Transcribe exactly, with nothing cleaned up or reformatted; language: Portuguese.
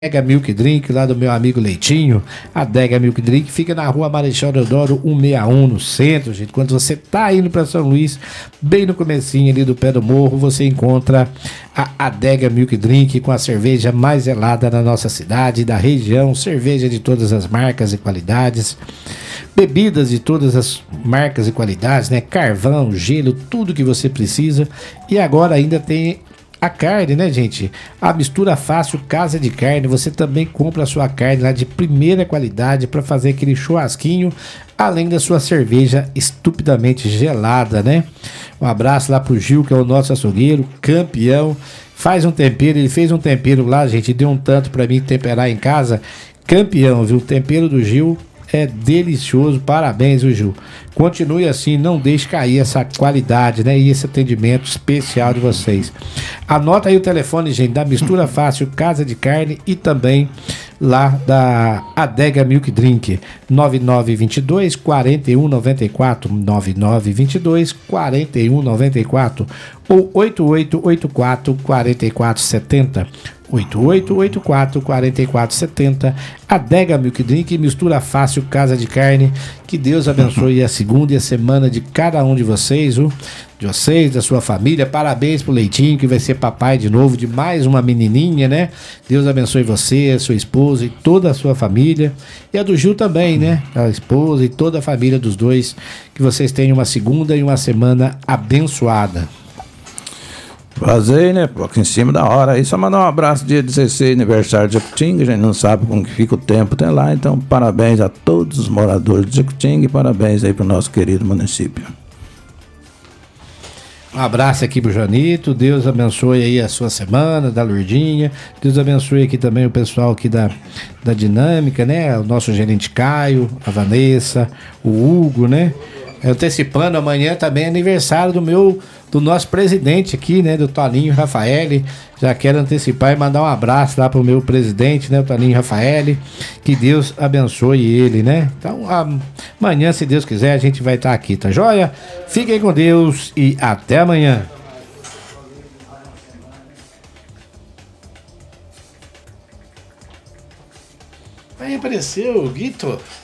Adega Milk Drink, lá do meu amigo Leitinho. A Adega Milk Drink fica na rua Marechal Deodoro cento e sessenta e um, no centro, gente. Quando você tá indo para São Luís, bem no comecinho ali do pé do morro, você encontra a Adega Milk Drink com a cerveja mais gelada na nossa cidade, da região. Cerveja de todas as marcas e qualidades. Bebidas de todas as marcas e qualidades, né? Carvão, gelo, tudo que você precisa. E agora ainda tem a carne, né, gente? A mistura fácil Casa de Carne. Você também compra a sua carne lá de primeira qualidade para fazer aquele churrasquinho, além da sua cerveja estupidamente gelada, né? Um abraço lá pro Gil, que é o nosso açougueiro, campeão. Faz um tempero, ele fez um tempero lá, gente, deu um tanto para mim temperar em casa. Campeão, viu? O tempero do Gil é delicioso, parabéns, viu, Gil? Continue assim, não deixe cair essa qualidade, né? E esse atendimento especial de vocês. Anota aí o telefone, gente, da Mistura Fácil Casa de Carne e também lá da Adega Milk Drink. nove nove dois dois, quatro um nove quatro, nove nove dois dois, quatro um nove quatro ou oito oito oito quatro, quatro quatro sete zero. oito oito oito quatro, quatro quatro sete zero. Adega Milk Drink, Mistura Fácil Casa de Carne. Que Deus abençoe a segunda e a semana de cada um de vocês, viu? De vocês, da sua família. Parabéns pro Leitinho, que vai ser papai de novo de mais uma menininha, né? Deus abençoe você, a sua esposa e toda a sua família. E a do Gil também, né? A esposa e toda a família dos dois. Que vocês tenham uma segunda e uma semana abençoada. Vazei, né? Pouco em cima da hora aí. Só mandar um abraço, dia dezesseis, aniversário de Jacutinga. A gente não sabe como que fica o tempo até lá. Então, parabéns a todos os moradores de Jacutinga e parabéns aí pro nosso querido município. Um abraço aqui pro Janito. Deus abençoe aí a sua semana, da Lourdinha. Deus abençoe aqui também o pessoal aqui da, da Dinâmica, né? O nosso gerente Caio, a Vanessa, o Hugo, né? Antecipando, amanhã também é aniversário do meu, do nosso presidente aqui, né, do Toninho Rafaeli. Já quero antecipar e mandar um abraço lá pro meu presidente, né, o Toninho Rafaeli. Que Deus abençoe ele, né? Então, amanhã, se Deus quiser, a gente vai estar aqui, tá joia? Fiquem com Deus e até amanhã. Aí apareceu o Guito.